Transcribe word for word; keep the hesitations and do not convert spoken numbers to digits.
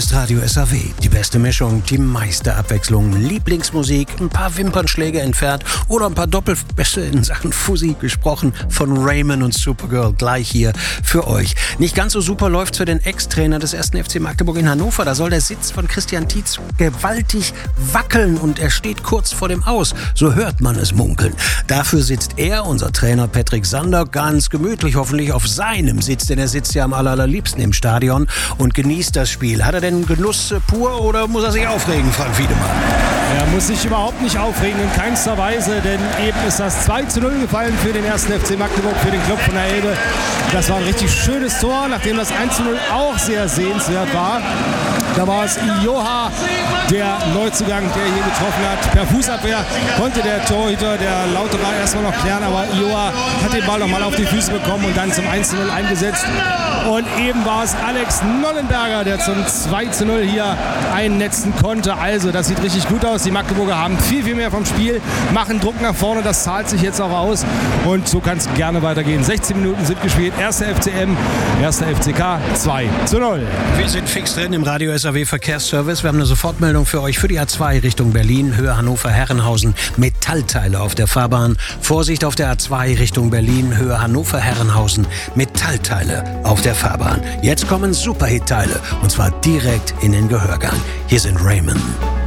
ist Radio S A W. Die beste Mischung, die meiste Abwechslung, Lieblingsmusik, ein paar Wimpernschläge entfernt oder ein paar Doppelbässe in Sachen Fussi gesprochen von Raymond und Supergirl gleich hier für euch. Nicht ganz so super läuft's für den Ex-Trainer des ersten F C Magdeburg in Hannover. Da soll der Sitz von Christian Tietz gewaltig wackeln und er steht kurz vor dem Aus. So hört man es munkeln. Dafür sitzt er, unser Trainer Patrick Sander, ganz gemütlich hoffentlich auf seinem Sitz, denn er sitzt ja am allerliebsten im Stadion und genießt das Spiel. Hat er denn Genuss pur oder muss er sich aufregen, Frank Wiedemann? Er muss sich überhaupt nicht aufregen, in keinster Weise, denn eben ist das zwei zu null gefallen für den ersten F C Magdeburg, für den Club von der Elbe. Das war ein richtig schönes Tor, nachdem das eins zu null auch sehr sehenswert war. Da war es Ioha, der Neuzugang, der hier getroffen hat. Per Fußabwehr konnte der Torhüter, der Lauterer, erstmal noch klären, aber Ioha hat den Ball noch mal auf die Füße bekommen und dann zum eins zu null eingesetzt. Und eben war es Alex Nollenberger, der zum zwei zu null hier einnetzen konnte. Also, das sieht richtig gut aus. Die Magdeburger haben viel, viel mehr vom Spiel, machen Druck nach vorne. Das zahlt sich jetzt auch aus. Und so kann es gerne weitergehen. sechzehn Minuten sind gespielt. Erster F C M, erster F C K, zwei zu null. Wir sind fix drin im Radio S A W Verkehrsservice. Wir haben eine Sofortmeldung für euch für die A zwei Richtung Berlin, Höhe Hannover-Herrenhausen. Metallteile auf der Fahrbahn. Vorsicht auf der A zwei Richtung Berlin, Höhe Hannover-Herrenhausen. Metallteile auf der Fahrbahn. Jetzt kommen Superhit-Teile und zwar direkt in den Gehörgang. Hier sind Raymond.